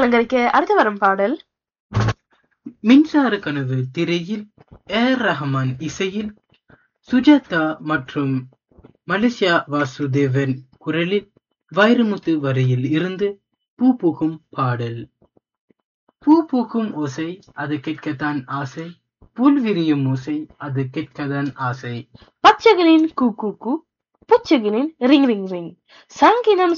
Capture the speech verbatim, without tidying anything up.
அலங்கரிக்க அடுத்து வரும் பாடல் மின்சார கனவு திரையில் ஏர் ரஹ்மான் இசையில் சுஜாதா மற்றும் மலேசியா வாசுதேவன் குரலில் வைரமுத்து வரையில் இருந்து பூ பூக்கும் பாடல். பூ பூக்கும் ஓசை அது கேட்கத்தான் ஆசை, புல் விரியும் ஓசை அது கேட்கத்தான் ஆசை. பச்சைகளின் கூ கூ கூ, பூச்சைகளின் ரிங் ரிங் ரிங், சங்கினம்